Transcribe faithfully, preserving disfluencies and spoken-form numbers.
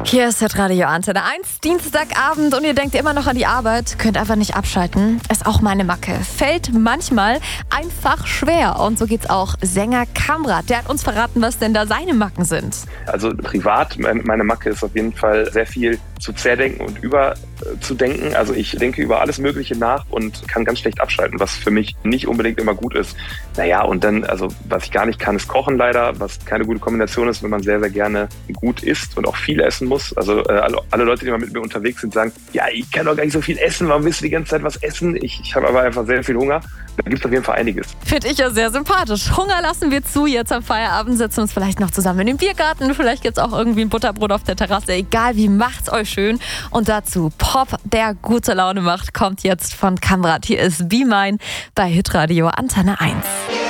Hier ist Radio Antenne eins, Dienstagabend und ihr denkt immer noch an die Arbeit, könnt einfach nicht abschalten. Ist auch meine Macke. Fällt manchmal einfach schwer. Und so geht's auch Sänger Kamrat. Der hat uns verraten, was denn da seine Macken sind. Also privat, meine Macke ist auf jeden Fall sehr viel zu zerdenken und überzudenken. Also ich denke über alles Mögliche nach und kann ganz schlecht abschalten, was für mich nicht unbedingt immer gut ist. Naja, und dann, also was ich gar nicht kann, ist kochen leider, was keine gute Kombination ist, wenn man sehr, sehr gerne gut isst und auch viel essen muss. Also äh, alle, alle Leute, die mal mit mir unterwegs sind, sagen, ja, ich kann doch gar nicht so viel essen, warum willst du die ganze Zeit was essen? Ich, ich habe aber einfach sehr viel Hunger. Da gibt es auf jeden Fall einiges. Finde ich ja sehr sympathisch. Hunger lassen wir zu, jetzt am Feierabend setzen wir uns vielleicht noch zusammen in den Biergarten, vielleicht gibt es auch irgendwie ein Butterbrot auf der Terrasse, egal wie, macht's euch schön. Und dazu Pop, der gute Laune macht, kommt jetzt von Kamrat. Hier ist Be Mine bei Hitradio Antenne eins.